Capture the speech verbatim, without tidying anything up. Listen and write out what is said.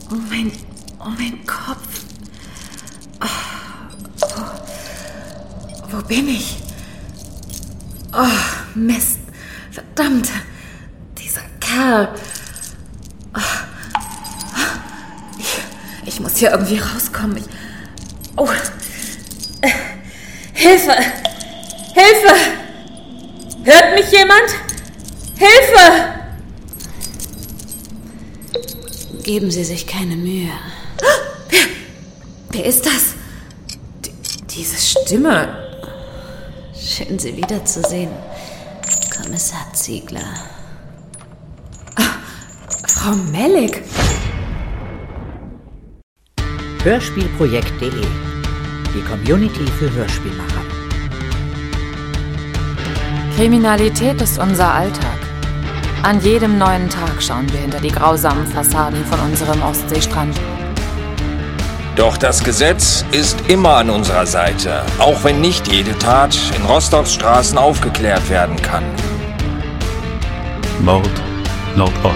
Oh mein, oh mein Kopf. Oh, wo, wo bin ich? Oh, Mist. Verdammt. Dieser Kerl. Oh, ich, ich muss hier irgendwie rauskommen. Ich, oh. Äh, Hilfe! Hilfe! Hört mich jemand? Hilfe! Geben Sie sich keine Mühe. Wer, wer ist das? D- diese Stimme. Schön, Sie wiederzusehen, Kommissar Ziegler. Ah, Frau Mellig. Hörspielprojekt punkt de. Die Community für Hörspielmacher. Kriminalität ist unser Alltag. An jedem neuen Tag schauen wir hinter die grausamen Fassaden von unserem Ostseestrand. Doch das Gesetz ist immer an unserer Seite, auch wenn nicht jede Tat in Rostocks Straßen aufgeklärt werden kann. Mord Nordost.